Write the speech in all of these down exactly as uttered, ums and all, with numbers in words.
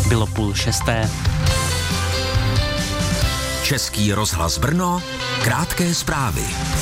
Bylo půl šesté. Český rozhlas Brno, krátké zprávy.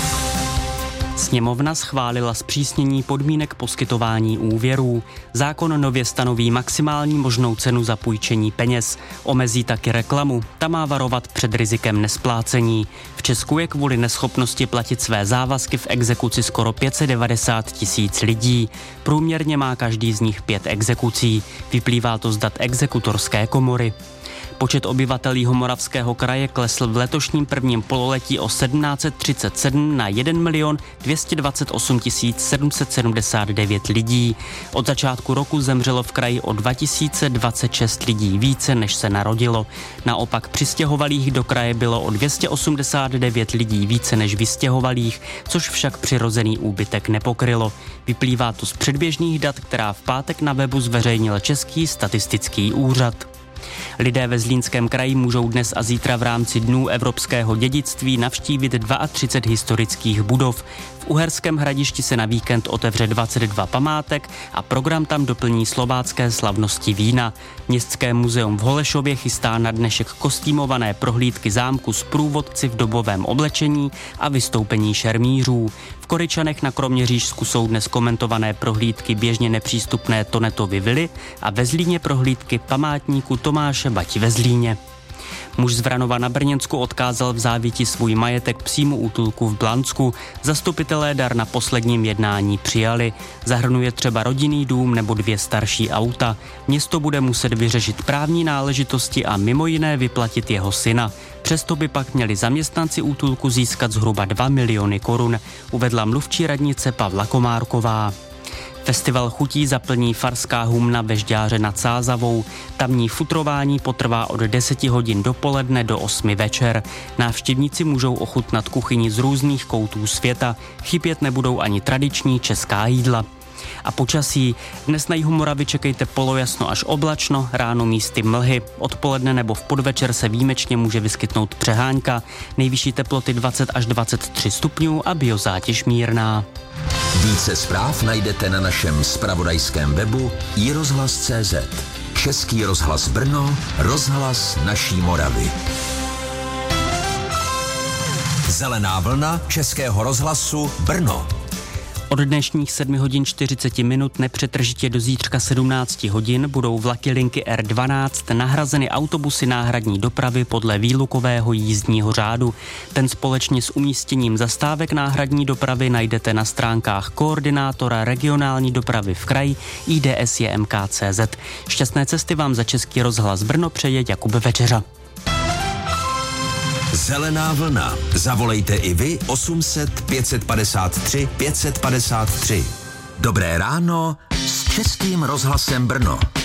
Sněmovna schválila zpřísnění podmínek poskytování úvěrů. Zákon nově stanoví maximální možnou cenu za půjčení peněz. Omezí taky reklamu. Ta má varovat před rizikem nesplácení. V Česku je kvůli neschopnosti platit své závazky v exekuci skoro pět set devadesát tisíc lidí. Průměrně má každý z nich pět exekucí. Vyplývá to z dat exekutorské komory. Počet obyvatel Jihomoravského kraje klesl v letošním prvním pololetí o sedmnáct set třicet sedm na jeden milion dvě stě dvacet osm tisíc sedm set sedmdesát devět lidí. Od začátku roku zemřelo v kraji o dva tisíce dvacet šest lidí více, než se narodilo. Naopak přistěhovalých do kraje bylo o dvě stě osmdesát devět lidí více než vystěhovalých, což však přirozený úbytek nepokrylo. Vyplývá to z předběžných dat, která v pátek na webu zveřejnil Český statistický úřad. Lidé ve Zlínském kraji můžou dnes a zítra v rámci Dnů evropského dědictví navštívit třicet dva historických budov. V Uherském Hradišti se na víkend otevře dvacet dva památek a program tam doplní slovácké slavnosti vína. Městské muzeum v Holešově chystá na dnešek kostýmované prohlídky zámku s průvodci v dobovém oblečení a vystoupení šermířů. V Koryčanech na Kroměřížsku jsou dnes komentované prohlídky běžně nepřístupné Tonetovy vily a ve Zlíně prohlídky památníku Tomáše Bati ve Zlíně. Muž z Vranova na Brněnsku odkázal v závěti svůj majetek psímu útulku v Blansku. Zastupitelé dar na posledním jednání přijali. Zahrnuje třeba rodinný dům nebo dvě starší auta. Město bude muset vyřešit právní náležitosti a mimo jiné vyplatit jeho syna. Přesto by pak měli zaměstnanci útulku získat zhruba dva miliony korun, uvedla mluvčí radnice Pavla Komárková. Festival chutí zaplní farská humna ve Žďáře nad Sázavou. Tamní futrování potrvá od deseti hodin dopoledne do osmi večer. Návštěvníci můžou ochutnat kuchyni z různých koutů světa. Chybět nebudou ani tradiční česká jídla. A počasí. Dnes na jihu Moravy čekejte polojasno až oblačno, ráno místy mlhy. Odpoledne nebo v podvečer se výjimečně může vyskytnout přehánka. Nejvyšší teploty dvacet až dvacet tři stupňů a biozátěž mírná. Více zpráv najdete na našem zpravodajském webu i rozhlas tečka cé zet. Český rozhlas Brno, rozhlas naší Moravy. Zelená vlna Českého rozhlasu Brno. Od dnešních sedmi hodin čtyřicet minut nepřetržitě do zítřka sedmnáct hodin budou vlaky linky R dvanáct nahrazeny autobusy náhradní dopravy podle výlukového jízdního řádu. Ten společně s umístěním zastávek náhradní dopravy najdete na stránkách koordinátora regionální dopravy v kraji I D S J M K tečka cé zet. Šťastné cesty vám za Český rozhlas Brno přeje Jakub Večeřa. Zelená vlna. Zavolejte i vy osm set pět set padesát tři pět set padesát tři. Dobré ráno s Českým rozhlasem Brno.